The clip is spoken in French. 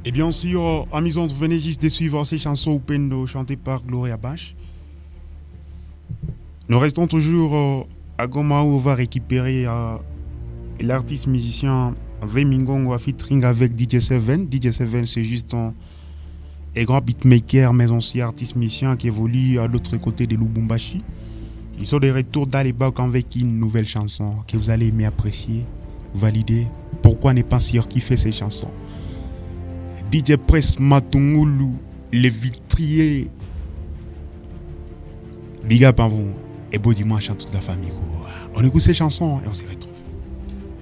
Et bien sûr, amis, vous venez juste de suivre ces chansons Upendo chantées par Gloria Bash. Nous restons toujours à Goma où on va récupérer l'artiste musicien Vemingongo featuring avec DJ7. DJ7 c'est juste un grand beatmaker mais aussi artiste musicien qui évolue à l'autre côté de Lubumbashi. Ils sont de retour dans les bacs avec une nouvelle chanson que vous allez aimer apprécier, valider. Pourquoi ne pas surkiffer ces chansons? DJ Press Matungulu, les vitriers. Big up à vous et beau dimanche à toute la famille. On écoute ces chansons et on se retrouve.